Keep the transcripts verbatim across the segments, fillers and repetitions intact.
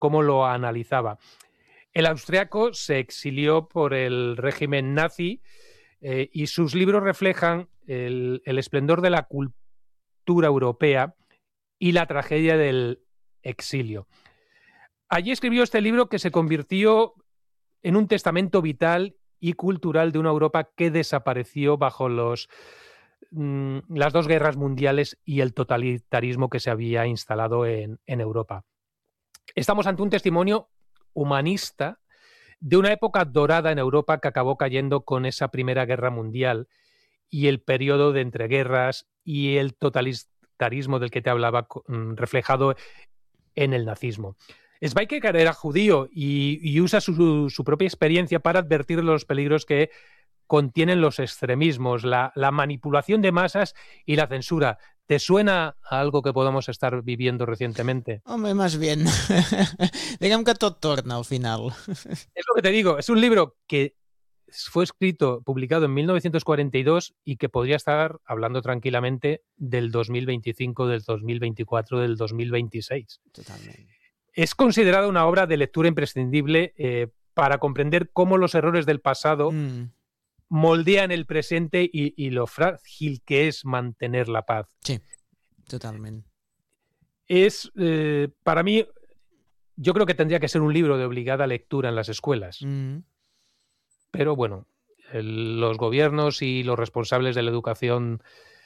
cómo lo analizaba. El austriaco se exilió por el régimen nazi eh, y sus libros reflejan el, el esplendor de la cultura europea y la tragedia del exilio. Allí escribió este libro que se convirtió en un testamento vital y cultural de una Europa que desapareció bajo los, mmm, las dos guerras mundiales y el totalitarismo que se había instalado en, en Europa. Estamos ante un testimonio humanista de una época dorada en Europa que acabó cayendo con esa Primera Guerra Mundial y el periodo de entreguerras y el totalitarismo del que te hablaba reflejado en el nazismo. Schweikart era judío y, y usa su, su propia experiencia para advertir de los peligros que contienen los extremismos, la, la manipulación de masas y la censura. ¿Te suena a algo que podamos estar viviendo recientemente? Hombre, más bien. Digamos que todo torna al final. Es lo que te digo, es un libro que fue escrito, publicado en mil novecientos cuarenta y dos y que podría estar hablando tranquilamente del dos mil veinticinco, del dos mil veinticuatro, del dos mil veintiséis. Totalmente. Es considerada una obra de lectura imprescindible eh, para comprender cómo los errores del pasado mm. moldean el presente y, y lo frágil que es mantener la paz. Sí, totalmente. Es, eh, para mí, yo creo que tendría que ser un libro de obligada lectura en las escuelas. Mm. Pero bueno, el, los gobiernos y los responsables de la educación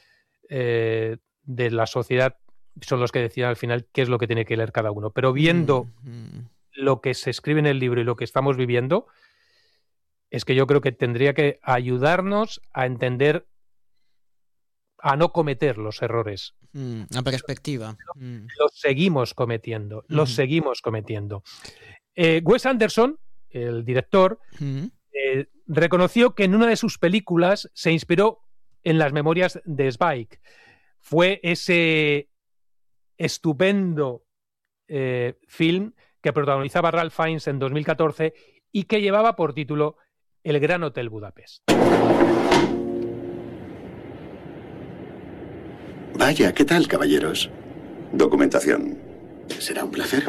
eh, de la sociedad son los que deciden al final qué es lo que tiene que leer cada uno. Pero viendo mm. lo que se escribe en el libro y lo que estamos viviendo, es que yo creo que tendría que ayudarnos a entender, a no cometer los errores. Mm, la perspectiva. Mm. Los seguimos cometiendo, mm. los seguimos cometiendo. Eh, Wes Anderson, el director, mm. eh, reconoció que en una de sus películas se inspiró en las memorias de Zweig. Fue ese estupendo eh, film que protagonizaba Ralph Fiennes en dos mil catorce y que llevaba por título El Gran Hotel Budapest. Vaya, ¿qué tal, caballeros? Documentación. Será un placer.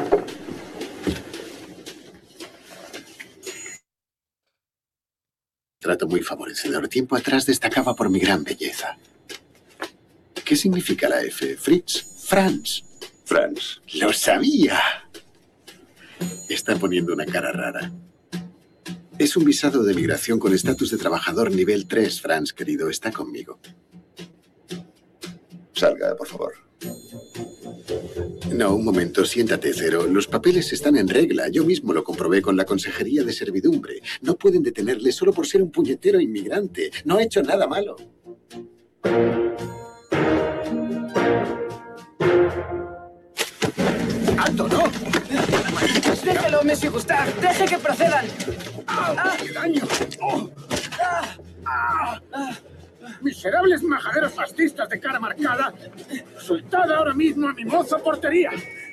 Trato muy favorecedor. Tiempo atrás destacaba por mi gran belleza. ¿Qué significa la F? Fritz. Franz. Franz. ¡Lo sabía! Está poniendo una cara rara. Es un visado de migración con estatus de trabajador nivel tres, Franz, querido. Está conmigo. Salga, por favor. No, un momento. Siéntate, Cero. Los papeles están en regla. Yo mismo lo comprobé con la Consejería de Servidumbre. No pueden detenerle solo por ser un puñetero inmigrante. No ha hecho nada malo. ¡Alto, no! ¡Déjelo, Monsieur Gustave! ¡Deje que procedan! ¡Ah! ¡Qué daño! Oh. ¡Ah! ¡Ah! ¡Ah! ¡Miserables majaderos fascistas de cara marcada! ¡Soltad ahora mismo a mi mozo portería!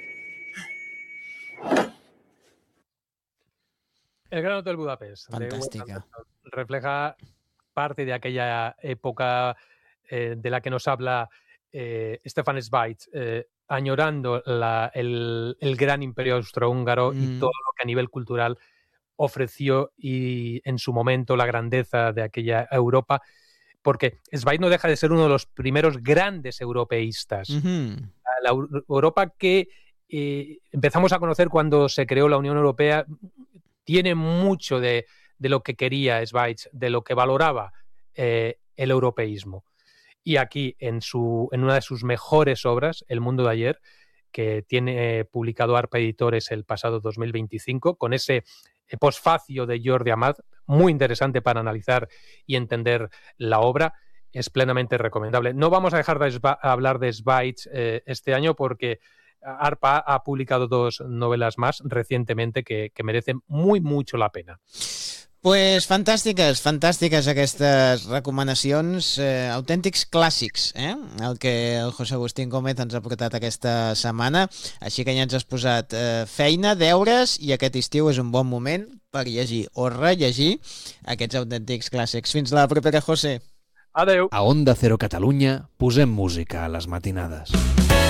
El Gran Hotel Budapest. Fantástica. Refleja parte de aquella época eh, de la que nos habla eh, Stefan Zweig, eh, añorando la, el, el gran imperio austrohúngaro mm. y todo lo que a nivel cultural ofreció y en su momento la grandeza de aquella Europa, porque Zweig no deja de ser uno de los primeros grandes europeístas. Mm-hmm. La, la Europa que eh, empezamos a conocer cuando se creó la Unión Europea tiene mucho de, de lo que quería Zweig, de lo que valoraba eh, el europeísmo. Y aquí, en, su, en una de sus mejores obras, El mundo de ayer, que tiene eh, publicado Arpa Editores el pasado dos mil veinticinco, con ese eh, posfacio de Jordi Amat, muy interesante para analizar y entender la obra, es plenamente recomendable. No vamos a dejar de sba- hablar de Zweig eh, este año porque Arpa ha publicado dos novelas más recientemente que, que merecen muy mucho la pena. Pues fantàstiques, fantàstiques aquestes recomanacions, eh, autèntics clàssics, eh? El que el José Agustín Gómez ens ha portat aquesta setmana, així que ja ens has posat eh, feina, deures, i aquest estiu és un bon moment per llegir o rellegir aquests autèntics clàssics. Fins la propera, José. Adeu. A Onda Cero Catalunya posem música a les matinades.